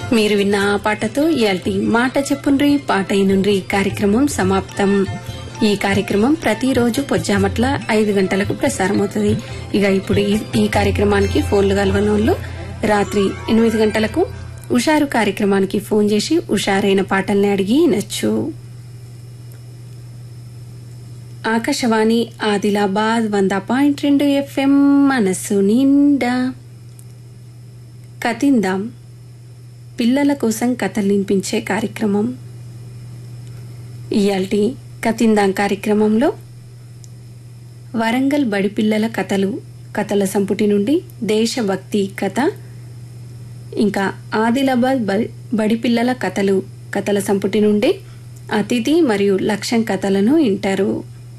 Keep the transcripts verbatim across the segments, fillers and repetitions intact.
మీరు విన్న ఆ పాటతో ఇయాల్టి మాట చెప్పుండ్రి పాట ఇనుండ్రి కార్యక్రమం సమాప్తం. ఈ కార్యక్రమం ప్రతిరోజు పొజ్జామట్ల ఐదు గంటలకు ప్రసారమవుతుంది. ఇక ఇప్పుడు ఈ కార్యక్రమానికి ఫోన్లు కలవనోళ్లు రాత్రి ఎనిమిది గంటలకు ఉషారు కార్యక్రమానికి ఫోన్ చేసి ఉషారైన పాటల్ని అడిగి వినొచ్చు. ఆకాశవాణి ఆదిలాబాద్ వంద పాయింట్ రెండు ఎఫ్ఎం మనసు నిండా కతిందాం పిల్లల కోసం కథలు వినిపించే కార్యక్రమం. ఇయాల్టి కతిందాం కార్యక్రమంలో వరంగల్ బడి పిల్లల కథలు కథల సంపుటి నుండి దేశభక్తి కథ, ఇంకా ఆదిలాబాద్ బడి పిల్లల కథలు కథల సంపుటి నుండి అతిథి మరియు లక్ష్యం కథలను వింటారు.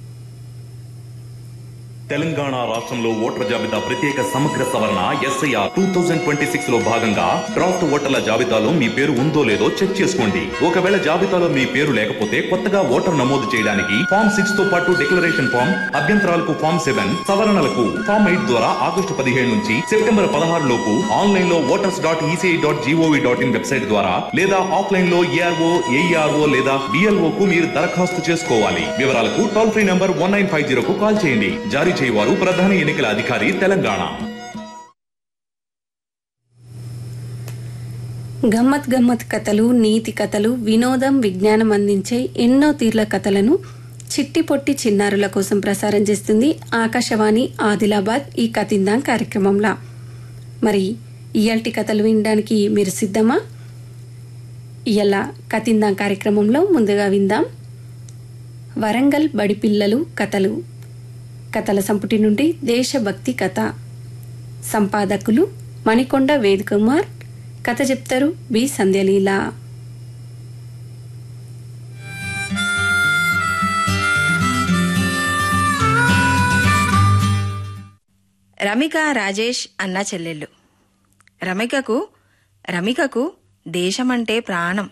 తెలంగాణ రాష్ట్రంలో ఓటర్ల జాబితా ప్రత్యేక సమగ్ర సవరణ SIR two thousand twenty six లో భాగంగా డ్రాఫ్ట్ ఓటర్ల జాబితాలో మీ పేరు ఉందో లేదో చెక్ చేసుకోండి. ఒకవేళ జాబితాలో మీ పేరు లేకపోతే కొత్తగా ఓటర్ నమోదు చేయడానికి ఫామ్ సిక్స్ తో పాటు డిక్లరేషన్ ఫామ్, అభ్యంతరాలకు ఫామ్ సెవెన్, సవరణలకు ఫామ్ ఎయిట్ ద్వారా ఆగస్టు పదిహేడు నుంచి సెప్టెంబర్ పదహారు లోపు ఆన్లైన్ లో voters dot ECI dot GOV dot in website ద్వారా లేదా ఆఫ్లైన్ లో ఏఆర్ఓ, ఏఈఆర్ఓ లేదా బిఎల్ఓ కు మీరు దరఖాస్తు చేసుకోవాలి. వివరాలకు toll free number one nine five zero కు కాల్ చేయండి. జారీ చేయవారు ప్రధాన ఎన్నికల అధికారి తెలంగాణ. గమ్మత్ గమ్మత్ కథలు, నీతి కథలు, వినోదం, విజ్ఞానం అందించే ఎన్నో తీర్ల కథలను చిట్టి పొట్టి చిన్నారుల కోసం ప్రసారం చేస్తుంది ఆకాశవాణి ఆదిలాబాద్ ఈ కతిందాం కార్యక్రమంలో. మరి ఇయాల్టి కథలు వినడానికి మీరు సిద్ధమా? ఇయాల కతిందాం కార్యక్రమంలో ముందుగా విందాం వరంగల్ బడి పిల్లలు కథలు కథల సంపుటి నుండి దేశభక్తి కథ. సంపాదకులు మణికొండ వేద్ కుమార్, కథ చెప్తారు బి సంధ్యలీల. రమిక, రాజేష్ అన్న చెల్లెళ్ళు. రమికకు రమికకు దేశమంటే ప్రాణం.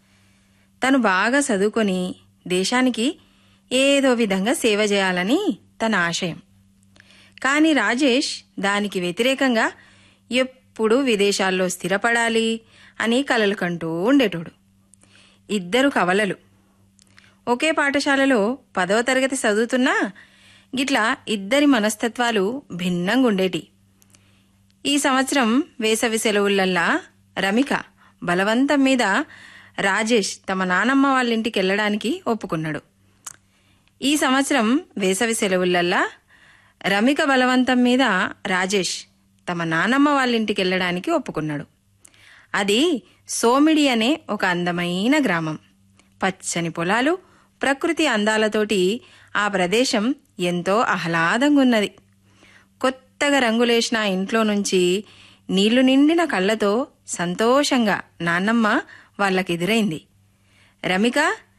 తను బాగా చదువుకొని దేశానికి ఏదో విధంగా సేవ చేయాలని తన ఆశయం. కానీ రాజేష్ దానికి వ్యతిరేకంగా ఎప్పుడూ విదేశాల్లో స్థిరపడాలి అని కలలు కంటూ ఉండేటోడు. ఇద్దరు కవలలు ఒకే పాఠశాలలో పదవ తరగతి చదువుతున్నా గిట్లా ఇద్దరి మనస్తత్వాలు భిన్నంగా ఉండేటి. ఈ సంవత్సరం వేసవి సెలవులల్లా రమిక బలవంతం మీద రాజేష్ తమ నానమ్మ వాళ్ళింటికి వెళ్ళడానికి ఒప్పుకున్నాడు. ఈ సంవత్సరం వేసవి సెలవులల్లా రమిక బలవంతం మీద రాజేష్ తమ నానమ్మ వాళ్ళింటికి వెళ్ళడానికి ఒప్పుకున్నాడు. అది సోమిడి అనే ఒక అందమైన గ్రామం. పచ్చని పొలాలు, ప్రకృతి అందాలతోటి ఆ ప్రదేశం ఎంతో ఆహ్లాదంగా ఉన్నది. కొత్తగా రంగులేసిన ఇంట్లో నుంచి నీళ్లు నిండిన కళ్ళతో సంతోషంగా నాన్నమ్మ వాళ్ళకెదురైంది. రమిక,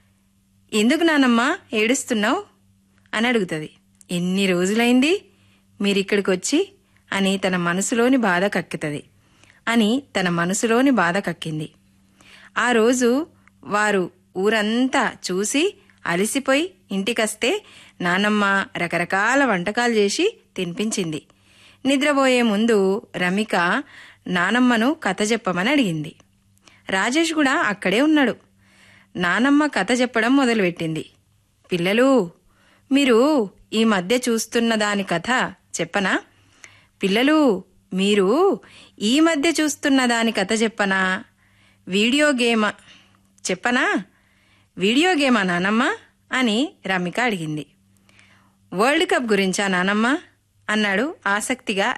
ఎందుకు నానమ్మ ఏడుస్తున్నావు అని అడుగుతుంది. ఎన్ని రోజులైంది మీరిక్కడికి వచ్చి అని తన మనసులోని బాధ కక్కుతుంది అని తన మనసులోని బాధ కక్కింది. ఆ రోజు వారు ఊరంతా చూసి అలసిపోయి ఇంటికొస్తే నానమ్మ రకరకాల వంటకాలు చేసి తినిపించింది. నిద్రపోయే ముందు రమిక నానమ్మను కథ చెప్పమని అడిగింది. రాజేష్ కూడా అక్కడే ఉన్నాడు. నానమ్మ కథ చెప్పడం మొదలుపెట్టింది. పిల్లలు, మీరు ఈ మధ్య చూస్తున్న దాని కథ చెప్పనా? పిల్లలు, మీరు ఈ మధ్య చూస్తున్న దాని కథ చెప్పనా? వీడియో గేమ్ చెప్పనా? వీడియో గేమా నానమ్మ అని రమిక అడిగింది. వరల్డ్ కప్ గురించా నానమ్మ అన్నాడు ఆసక్తిగా